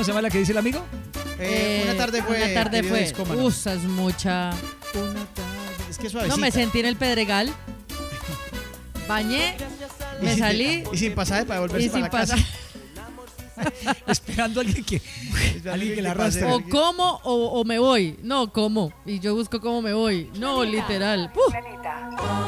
¿Cómo se llama la que dice el amigo? Una tarde fue. Una tarde querido fue. discómano. Esa es mucha. Una tarde. Es que suavecita. No, me sentí en el Pedregal. Bañé, me salí. Y sin pasaje para devolverse Y para sin la casa. pasar. Esperando a alguien que la arrastre. O como o me voy. No, como. Y yo busco cómo me voy. No, literal. ¡Puf!